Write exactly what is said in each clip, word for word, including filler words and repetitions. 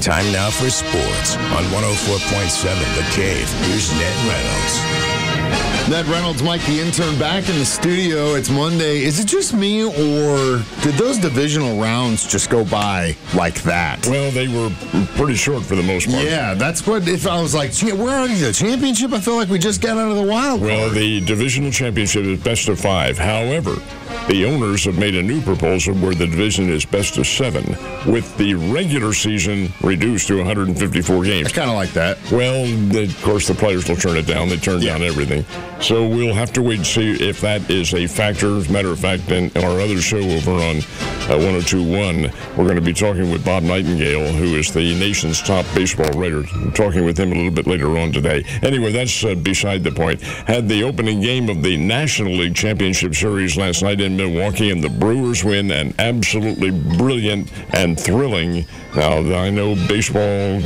Time now for sports on one oh four point seven The Cave. Here's Ned Reynolds. Ned Reynolds, Mike the intern, back in the studio. It's Monday. Is it just me, or did those divisional rounds just go by like that? Well, they were pretty short for the most part. Yeah, that's what, if I was like, where are the championship? I feel like we just got out of the wild card. Well, the divisional championship is best of five. However, the owners have made a new proposal where the division is best of seven, with the regular season reduced to one hundred fifty-four games. I kind of like that. Well, of course, the players will turn it down. They turn Yeah. down everything. So we'll have to wait and see if that is a factor. As a matter of fact, in our other show over on uh, one oh two point one, we're going to be talking with Bob Nightingale, who is the nation's top baseball writer. I'm talking with him a little bit later on today. Anyway, that's uh, beside the point. Had the opening game of the National League Championship Series last night in Milwaukee, and the Brewers win, an absolutely brilliant and thrilling. Now, I know baseball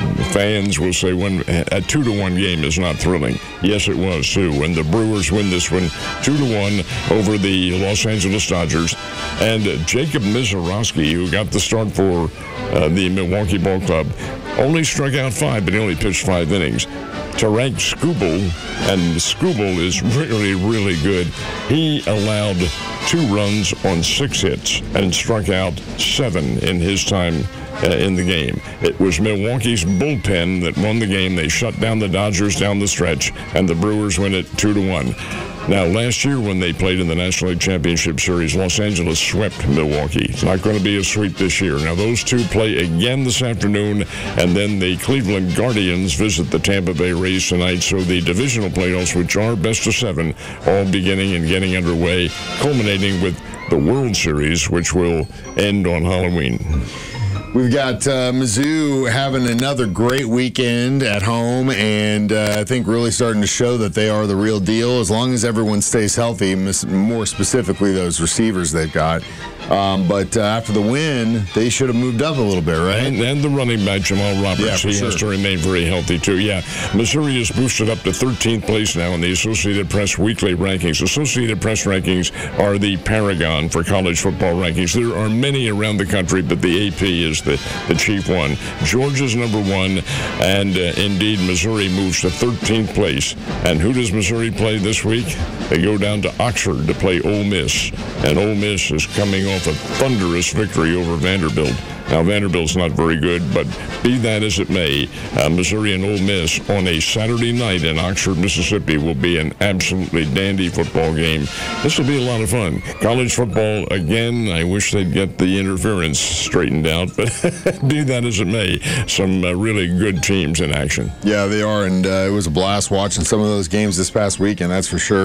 fans will say when a two to one game is not thrilling. Yes, it was too. When the Brewers win this one two to one over the Los Angeles Dodgers, and uh, Jacob Misiorowski, who got the start for uh, the Milwaukee Ball Club, only struck out five, but he only pitched five innings. Tarik Skubal, and Skubal is really, really good. He allowed two runs on six hits and struck out seven in his time uh, in the game. It was Milwaukee's bullpen that won the game. They shut down the Dodgers down the stretch, and the Brewers win it two to one. Now, last year when they played in the National League Championship Series, Los Angeles swept Milwaukee. It's not going to be a sweep this year. Now, those two play again this afternoon, and then the Cleveland Guardians visit the Tampa Bay Rays tonight. So the divisional playoffs, which are best of seven, all beginning and getting underway, culminating with the World Series, which will end on Halloween. We've got uh, Mizzou having another great weekend at home, and uh, I think really starting to show that they are the real deal as long as everyone stays healthy, more specifically those receivers they've got. Um, but uh, after the win, they should have moved up a little bit, right? And, and the running back, Jamal Roberts, Yeah, he sure. has to remain very healthy, too. Yeah, Missouri is boosted up to thirteenth place now in the Associated Press weekly rankings. Associated Press rankings are the paragon for college football rankings. There are many around the country, but the A P is the, the chief one. Georgia's number one, and uh, indeed, Missouri moves to thirteenth place. And who does Missouri play this week? They go down to Oxford to play Ole Miss, and Ole Miss is coming off a thunderous victory over Vanderbilt. Now, Vanderbilt's not very good, but be that as it may, uh, Missouri and Ole Miss on a Saturday night in Oxford, Mississippi will be an absolutely dandy football game. This will be a lot of fun. College football, again, I wish they'd get the interference straightened out, but be that as it may, some uh, really good teams in action. Yeah, they are, and uh, it was a blast watching some of those games this past weekend, that's for sure.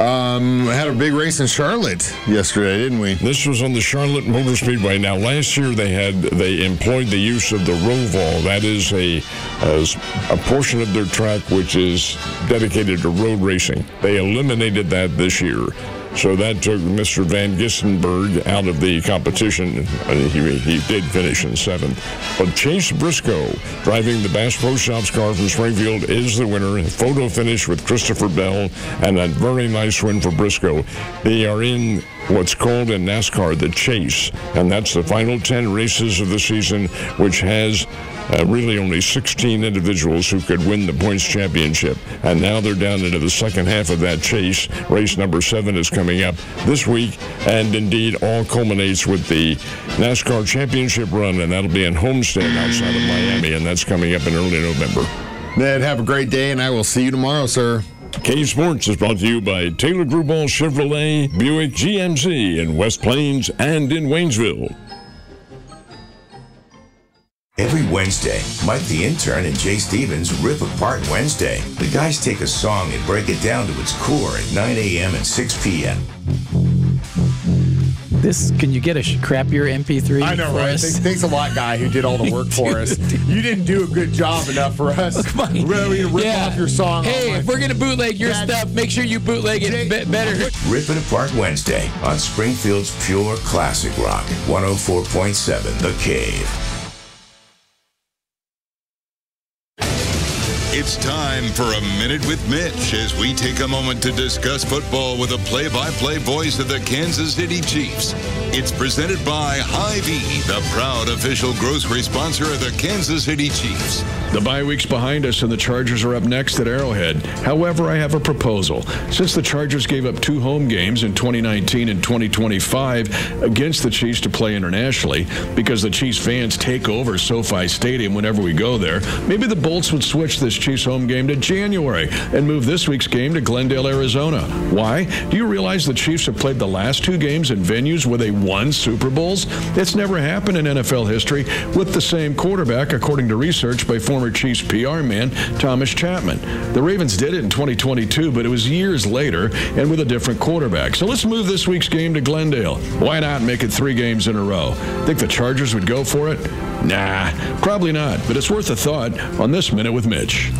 Um, had a big race in Charlotte yesterday, didn't we? This was on the Charlotte Motor Speedway. Now, last year they had they employed the use of the Roval. That is a, a a portion of their track which is dedicated to road racing. They eliminated that this year. So that took Mister Van Gissenberg out of the competition. He, he did finish in seventh. But Chase Briscoe, driving the Bass Pro Shops car from Springfield, is the winner. Photo finish with Christopher Bell, and a very nice win for Briscoe. They are in what's called in NASCAR the Chase, and that's the final ten races of the season, which has uh, really only sixteen individuals who could win the points championship. And now they're down into the second half of that chase. Race number seven is coming up this week, and indeed all culminates with the NASCAR championship run, and that'll be in Homestead outside of Miami, and that's coming up in early November. Ned, have a great day, and I will see you tomorrow, sir. Cave Sports is brought to you by Taylor Gruball Chevrolet, Buick G M C in West Plains and in Waynesville. Every Wednesday, Mike the intern and Jay Stevens rip apart Wednesday. The guys take a song and break it down to its core at nine a.m. and six p.m. This, can you get a crappier M P three I know, for right? us? Thanks, thanks a lot, guy who did all the work for us. You didn't do a good job enough for us. Come on. We're going to rip Yeah. off your song. Hey, if we're going to bootleg your Dad- stuff, make sure you bootleg it be- better. Rip it apart Wednesday on Springfield's Pure Classic Rock, one oh four point seven The Cave. It's time for a Minute with Mitch as we take a moment to discuss football with a play-by-play voice of the Kansas City Chiefs. It's presented by Hy-Vee, the proud official grocery sponsor of the Kansas City Chiefs. The bye week's behind us and the Chargers are up next at Arrowhead. However, I have a proposal. Since the Chargers gave up two home games in twenty nineteen and twenty twenty-five against the Chiefs to play internationally, because the Chiefs fans take over SoFi Stadium whenever we go there, maybe the Bolts would switch this Chiefs home game to January and move this week's game to Glendale, Arizona. Why? Do you realize the Chiefs have played the last two games in venues where they won Super Bowls? It's never happened in N F L history with the same quarterback, according to research by former Chiefs P R man Thomas Chapman. The Ravens did it in twenty twenty-two, but it was years later and with a different quarterback. So let's move this week's game to Glendale. Why not make it three games in a row? Think the Chargers would go for it? Nah, probably not, but it's worth a thought on This Minute with Mitch.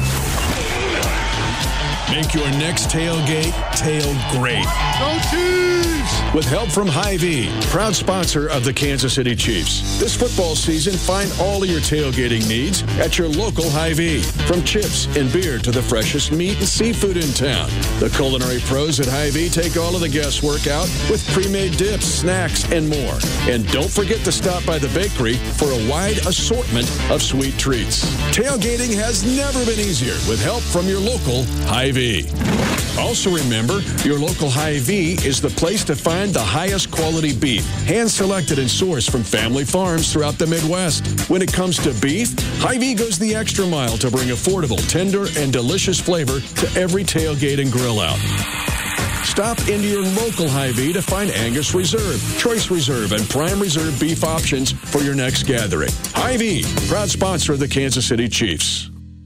Make your next tailgate tail great. Go Chiefs! With help from Hy-Vee, proud sponsor of the Kansas City Chiefs. This football season, find all of your tailgating needs at your local Hy-Vee. From chips and beer to the freshest meat and seafood in town. The culinary pros at Hy-Vee take all of the guesswork out with pre-made dips, snacks, and more. And don't forget to stop by the bakery for a wide assortment of sweet treats. Tailgating has never been easier with help from your local Hy-Vee. Also remember, your local Hy-Vee is the place to find the highest quality beef, hand-selected and sourced from family farms throughout the Midwest. When it comes to beef, Hy-Vee goes the extra mile to bring affordable, tender, and delicious flavor to every tailgate and grill out. Stop into your local Hy-Vee to find Angus Reserve, Choice Reserve, and Prime Reserve beef options for your next gathering. Hy-Vee, proud sponsor of the Kansas City Chiefs.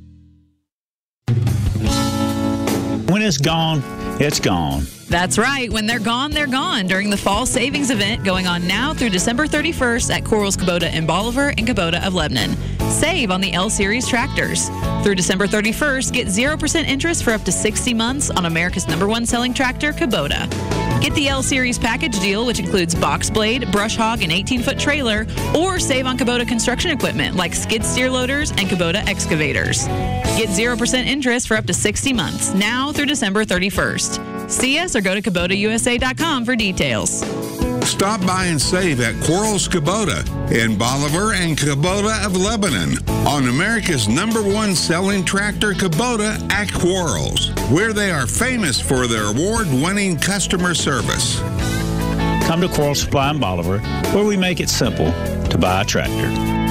When it's gone, it's gone. That's right. When they're gone, they're gone during the fall savings event going on now through December thirty-first at Quarles Kubota in Bolivar and Kubota of Lebanon. Save on the L-Series tractors. Through December thirty-first, get zero percent interest for up to sixty months on America's number one selling tractor, Kubota. Get the L-Series package deal, which includes box blade, brush hog, and eighteen-foot trailer, or save on Kubota construction equipment like skid steer loaders and Kubota excavators. Get zero percent interest for up to sixty months, now through December thirty-first. See us or go to Kubota U S A dot com for details. Stop by and save at Quarles Kubota in Bolivar and Kubota of Lebanon on America's number one selling tractor, Kubota at Quarles, where they are famous for their award-winning customer service. Come to Quarles Supply in Bolivar, where we make it simple to buy a tractor.